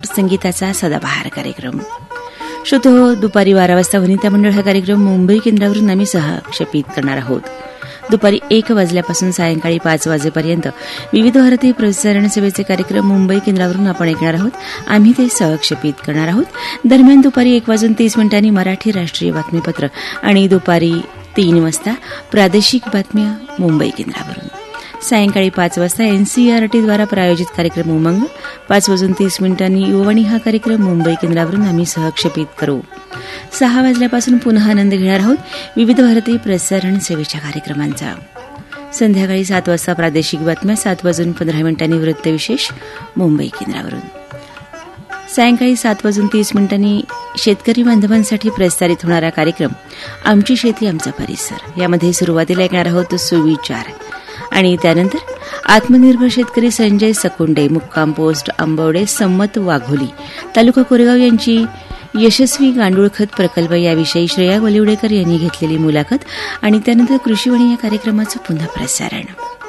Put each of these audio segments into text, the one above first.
संगीताचा सदाबहार कार्यक्रम. श्रोते हो, दुपारी 12 वाजता वनिता मंडळ हा कार्यक्रम मुंबई केंद्रावरून आम्ही सहक्षेपित करणार आहोत. दुपारी 1 वाजल्यापासून सायंकाळी 5 वाजेपर्यंत विविध भारतीय प्रसारण सेवेचे कार्यक्रम मुंबई केंद्रावरून आपण ऐकणार आहोत. आम्ही ते सहक्षेपित करणार आहोत. दरम्यान दुपारी 1:30 मराठी राष्ट्रीय बातमीपत्र आणि दुपारी 3 वाजता प्रादेशिक बातम्या मुंबई केंद्रावरून. सायंकाळी 5 वाजता NCERT द्वारा प्रायोजित कार्यक्रम उमंग. 5:30 युववाणी हा कार्यक्रम मुंबई केंद्रावरून आम्ही सहक्षेपित करू. 6 वाजल्यापासून पुन्हा आनंद घेणार आहोत विविध भारतीय प्रसारण सेवेच्या कार्यक्रमांचा. संध्याकाळी 7 वाजता प्रादेशिक बातम्या. 7:15 वृत्तविशेष मुंबई केंद्रावरून. सायंकाळी 7:30 शेतकरी बांधवांसाठी प्रसारित होणारा कार्यक्रम आमची शेती आमचा परिसर. यामध्ये सुरुवातीला ऐकणार आहोत सुविचार आणि त्यानंतर आत्मनिर्भर शेतकरी संजय सकुंडे, मुक्काम पोस्ट आंबवडे, सम्मत वाघोली, तालुका कोरेगाव यांची यशस्वी गांडूळ खत प्रकल्प याविषयी श्रेया गोलिवडेकर यांनी घेतलेली मुलाखत आणि त्यानंतर कृषीवाणी या कार्यक्रमाचं पुन्हा प्रसारण.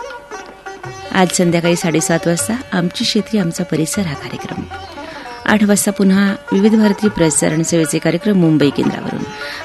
आज संध्याकाळी 7:30 वाजता आमची शेती आमचा परिसर हा कार्यक्रम. 8 वाजता पुन्हा विविध भारतीय प्रसारण सेवेचे कार्यक्रम मुंबई केंद्रावरून.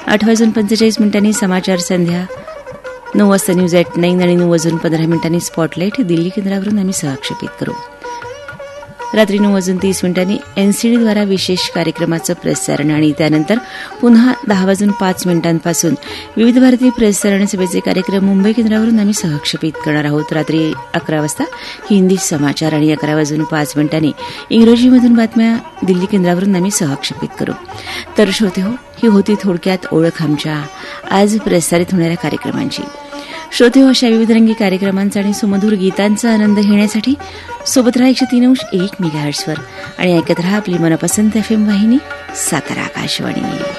8:45 समाचार संध्या. 9 वाजता न्यूज ॲट 9 आणि 9:15 स्पॉटलाईट दिल्ली केंद्रावरून आम्ही सहक्षेपित करू. रात्री 9:30 NCD द्वारा विशेष कार्यक्रमाचं प्रसारण आणि त्यानंतर पुन्हा 10:05 विविध भारतीय प्रसारण सेवेचे कार्यक्रम मुंबई केंद्रावरून आम्ही सहक्षेपित करणार आहोत. रात्री 11 वाजता हिंदी समाचार आणि 11:05 इंग्रजीमधून बातम्या दिल्ली केंद्रावरून आम्ही सहक्षेपित करू. तर श्रोते हो, ही होती थोडक्यात ओळख आमच्या आज प्रसारित होणाऱ्या कार्यक्रमांची. श्रोते हो, अशा विविधरंगी कार्यक्रमांचा आणि सुमधुर गीतांचा आनंद घेण्यासाठी सोबत राहा 103.1 मेगाहर्ट्झवर आणि ऐकत राहा आपली मनपसंत FM वाहिनी सातारा आकाशवाणी.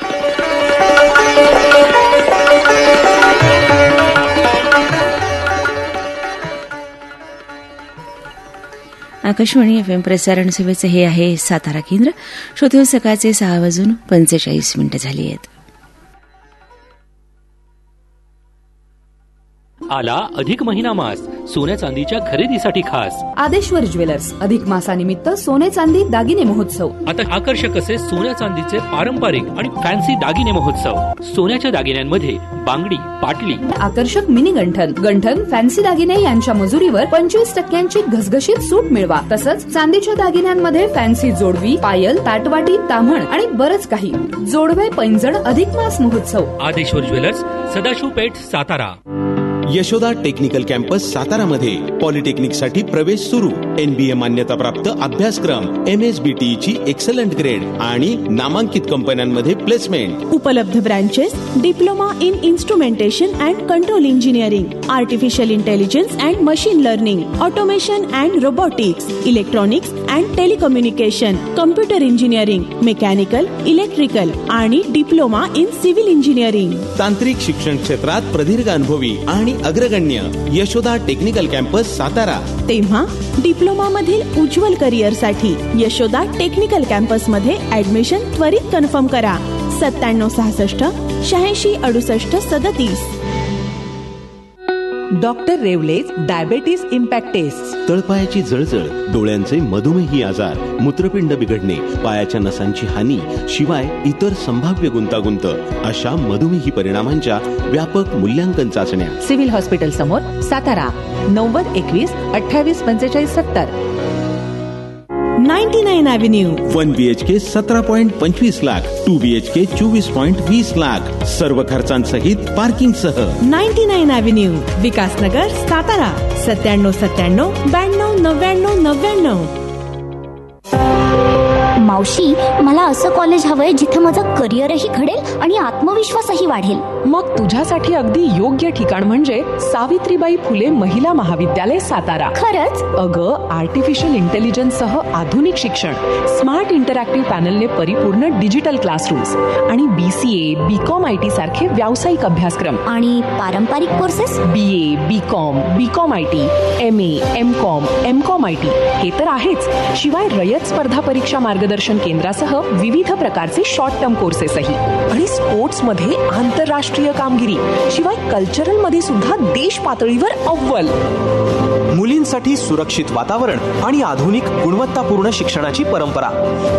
आकाशवाणी FM प्रसारण सेवेचे हे आहे सातारा केंद्र. श्रोते हो, सकाळचे 6:45 झाली आहेत. आला अधिक महिना मास. सोन्या चांदीच्या खरेदीसाठी खास आदेश्वर ज्वेलर्स अधिक मासानिमित्त सोने चांदी दागिने महोत्सव. आता आकर्षक असे सोन्या चांदीचे पारंपरिक आणि फॅन्सी दागिने महोत्सव. सोन्याच्या दागिन्यांमध्ये बांगडी, पाटली, आकर्षक मिनी गंठन, फॅन्सी दागिने यांच्या मजुरीवर 25% घसघशीत सूट मिळवा. तसंच चांदीच्या दागिन्यांमध्ये फॅन्सी जोडवी, पायल, ताटवाटी, ताम्हण आणि बरंच काही. जोडवे पैंजण अधिक मास महोत्सव. आदेश्वर ज्वेलर्स, सदाशिव पेठ, सातारा. यशोदा टेक्निकल कॅम्पस सातारामध्ये पॉलिटेक्निकसाठी प्रवेश सुरू. NBA मान्यताप्राप्त अभ्यासक्रम, MSBTE ची एक्सलंट ग्रेड आणि नामांकित कंपन्यांमध्ये प्लेसमेंट. उपलब्ध branches: diploma in instrumentation and control engineering, artificial intelligence and machine learning, automation and robotics, electronics and telecommunication, computer engineering, mechanical, electrical आणि डिप्लोमा इन सिव्हिल इंजिनिअरिंग. तांत्रिक शिक्षण क्षेत्रात प्रदीर्घ अनुभवी आणि अग्रगण्य यशोदा टेक्निकल कॅम्पस सातारा. तेव्हा डिप्लोमा मधील उज्ज्वल करिअरसाठी यशोदा टेक्निकल कॅम्पस मध्ये ऍडमिशन त्वरित कन्फर्म करा. 9766 86 68 37. Doctor रेवलेज diabetes impact taste. तळपायाची जळजळ, डोळ्यांचे मधुमेही आजार, मूत्रपिंड बिघडणे, पायाच्या नसांची हानी, शिवाय इतर संभाव्य गुंतागुंत अशा मधुमेही परिणामांच्या व्यापक मूल्यांकन चाचण्या. सिव्हिल हॉस्पिटल समोर, Satara. 90 21 28 45 70. 99 Avenue. 1 BHK 17.25 lakh, 2 BHK 24.20 lakh, सर्व खर्चांसहित पार्किंग सह. 99 Avenue, विकासनगर, सातारा. 9797 92 99 99. मावशी, मला असं कॉलेज हवंय जिथे माझं करिअरही घडेल आणि आत्मविश्वासही वाढेल. मग तुझ्यासाठी अगदी योग्य ठिकाण म्हणजे सावित्रीबाई फुले महिला महाविद्यालय, सातारा. खरंच? अगं, आर्टिफिशियल इंटेलिजन्स सह आधुनिक शिक्षण, स्मार्ट इंटरॅक्टिव्ह पॅनलने परिपूर्ण डिजिटल क्लासरूम्स आणि BCA, BCom IT सारखे व्यावसायिक अभ्यासक्रम. आणि पारंपरिक courses? BA, BCom, BCom IT, MA, MCom, MCom IT हे तर आहेच. शिवाय रयत स्पर्धा परीक्षा मार्गदर्शन केंद्रासह विविध प्रकारचे शॉर्ट टर्म कोर्सेसही. आणि स्पोर्ट्स मध्ये आंतरराष्ट्रीय कामगिरी, शिवाय कल्चरल मध्ये सुद्धा देश पातळीवर अव्वल. मुलींसाठी सुरक्षित वातावरण आणि आधुनिक गुणवत्तापूर्ण शिक्षणाची परंपरा.